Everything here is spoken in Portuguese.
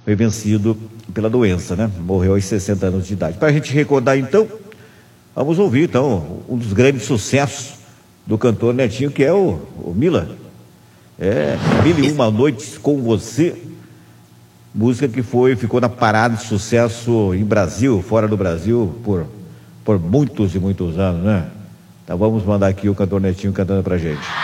foi vencido pela doença, né? Morreu aos 60 anos de idade. Para a gente recordar, então, vamos ouvir, então, um dos grandes sucessos do cantor Netinho, que é o Mila. Mil e Uma Noites com Você, música que ficou na parada de sucesso em Brasil, fora do Brasil, por muitos e muitos anos, né? Então vamos mandar aqui o cantor Netinho cantando pra gente.